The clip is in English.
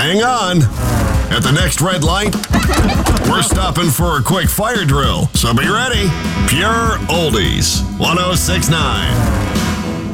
hang on. At the next red light, we're stopping for a quick fire drill, so be ready. Pure Oldies, 106.9.